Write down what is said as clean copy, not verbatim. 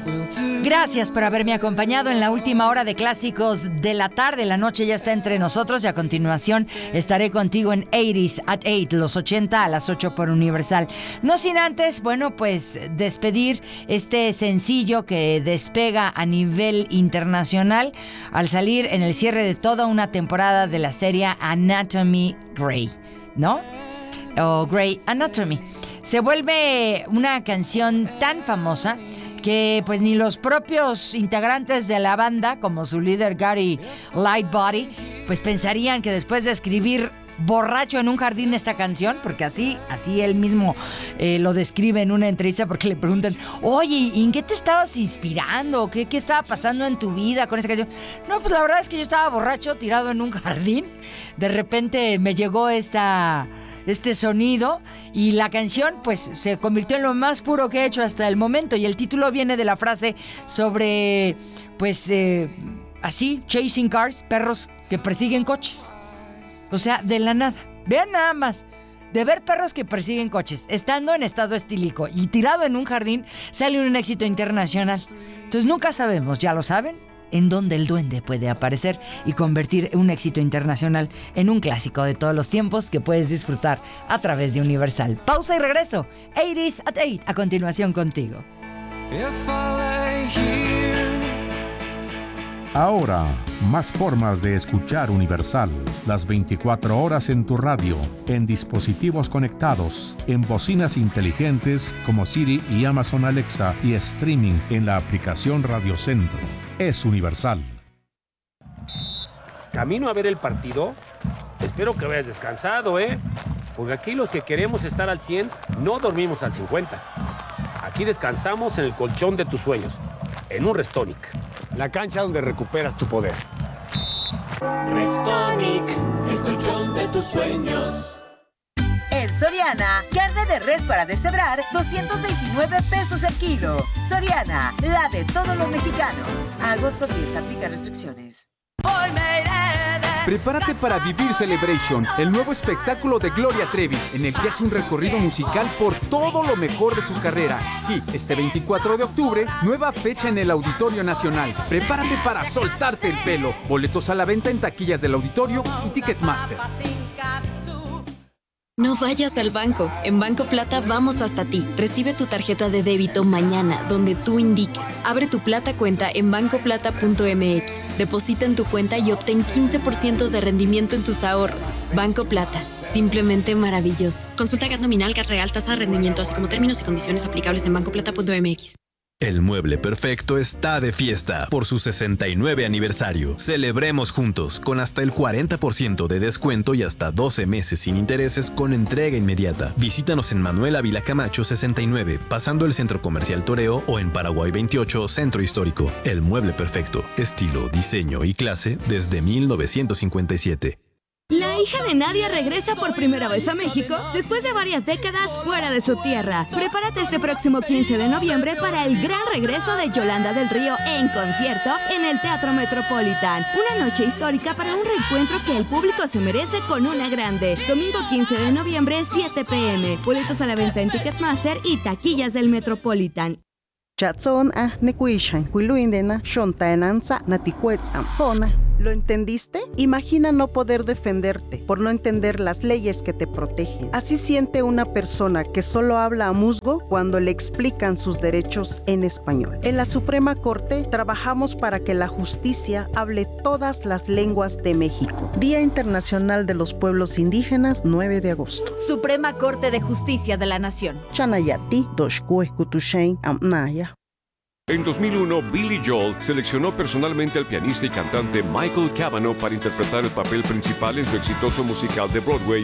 Gracias por haberme acompañado en la última hora de clásicos de la tarde. La noche ya está entre nosotros y a continuación estaré contigo en 80s at 8, los 80 a las 8 por Universal. No sin antes, bueno, pues despedir este sencillo que despega a nivel internacional al salir en el cierre de toda una temporada de la serie Anatomy Grey, ¿no? O Grey Anatomy. Se vuelve una canción tan famosa que pues ni los propios integrantes de la banda, como su líder Gary Lightbody, pues pensarían que después de escribir borracho en un jardín esta canción, porque así él mismo lo describe en una entrevista, porque le preguntan, oye, ¿y en qué te estabas inspirando? ¿Qué estaba pasando en tu vida con esa canción? No, pues la verdad es que yo estaba borracho, tirado en un jardín. De repente me llegó este sonido y la canción pues se convirtió en lo más puro que he hecho hasta el momento, y el título viene de la frase sobre pues así, chasing cars, perros que persiguen coches. O sea, de la nada, vean nada más, de ver perros que persiguen coches, estando en estado estílico y tirado en un jardín, sale un éxito internacional. Entonces nunca sabemos, ya lo saben, en donde el duende puede aparecer y convertir un éxito internacional en un clásico de todos los tiempos que puedes disfrutar a través de Universal. Pausa y regreso. 80s at 8, a continuación contigo. Ahora, más formas de escuchar Universal. Las 24 horas en tu radio, en dispositivos conectados, en bocinas inteligentes como Siri y Amazon Alexa, y streaming en la aplicación Radio Centro. Es Universal. ¿Camino a ver el partido? Espero que hayas descansado, porque aquí los que queremos estar al 100 no dormimos al 50. Aquí descansamos en el colchón de tus sueños, en un Restonic, la cancha donde recuperas tu poder. Restonic, el colchón de tus sueños. En Soriana, carne de res para deshebrar, 229 pesos el kilo. Soriana, la de todos los mexicanos. A agosto 10, aplica restricciones. Prepárate para vivir Celebration, el nuevo espectáculo de Gloria Trevi, en el que hace un recorrido musical por todo lo mejor de su carrera. Sí, este 24 de octubre, nueva fecha en el Auditorio Nacional. Prepárate para soltarte el pelo. Boletos a la venta en taquillas del Auditorio y Ticketmaster. No vayas al banco. En Banco Plata vamos hasta ti. Recibe tu tarjeta de débito mañana, donde tú indiques. Abre tu Plata cuenta en bancoplata.mx. Deposita en tu cuenta y obtén 15% de rendimiento en tus ahorros. Banco Plata. Simplemente maravilloso. Consulta GAT nominal, GAT real, tasa de rendimiento, así como términos y condiciones aplicables en bancoplata.mx. El Mueble Perfecto está de fiesta por su 69 aniversario. Celebremos juntos con hasta el 40% de descuento y hasta 12 meses sin intereses con entrega inmediata. Visítanos en Manuel Ávila Camacho 69, pasando el Centro Comercial Toreo, o en Paraguay 28, Centro Histórico. El Mueble Perfecto, estilo, diseño y clase desde 1957. La hija de Nadia regresa por primera vez a México después de varias décadas fuera de su tierra. Prepárate este próximo 15 de noviembre para el gran regreso de Yolanda del Río en concierto en el Teatro Metropolitan. Una noche histórica para un reencuentro que el público se merece con una grande. Domingo 15 de noviembre, 7 p.m. Boletos a la venta en Ticketmaster y taquillas del Metropolitan. Chatson nekuishan kuiluindena shontaenanza natikuetzam. ¿Lo entendiste? Imagina no poder defenderte por no entender las leyes que te protegen. Así siente una persona que solo habla a musgo cuando le explican sus derechos en español. En la Suprema Corte trabajamos para que la justicia hable todas las lenguas de México. Día Internacional de los Pueblos Indígenas, 9 de agosto. Suprema Corte de Justicia de la Nación. Chanayati, Doshkue Kutushain Amnaya. En 2001, Billy Joel seleccionó personalmente al pianista y cantante Michael Cavanaugh para interpretar el papel principal en su exitoso musical de Broadway,